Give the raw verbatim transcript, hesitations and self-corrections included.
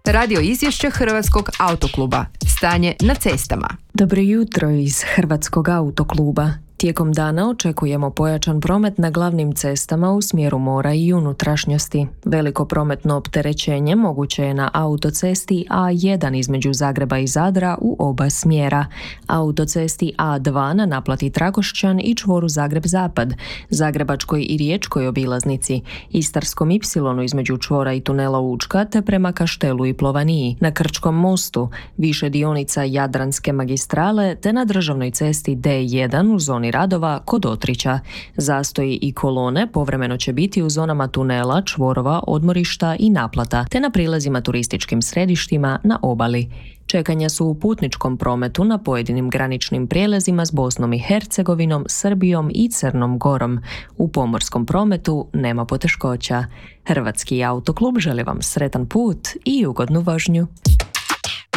Radio izvješće Hrvatskog autokluba. Stanje na cestama. Dobro jutro iz Hrvatskog autokluba. Tijekom dana očekujemo pojačan promet na glavnim cestama u smjeru mora i unutrašnjosti. Veliko prometno opterećenje moguće je na autocesti A jedan između Zagreba i Zadra u oba smjera, autocesti A dva na naplati Trakošćan i čvoru Zagreb-Zapad, Zagrebačkoj i Riječkoj obilaznici, Istarskom ipsilonu između čvora i tunela Učka te prema Kaštelu i Plovaniji, na Krčkom mostu, više dionica Jadranske magistrale te na državnoj cesti D jedan u zoni radova kod Otrića. Zastoji i kolone povremeno će biti u zonama tunela, čvorova, odmorišta i naplata, te na prilazima turističkim središtima na obali. Čekanja su u putničkom prometu na pojedinim graničnim prijelazima s Bosnom i Hercegovinom, Srbijom i Crnom Gorom. U pomorskom prometu nema poteškoća. Hrvatski autoklub želi vam sretan put i ugodnu vožnju.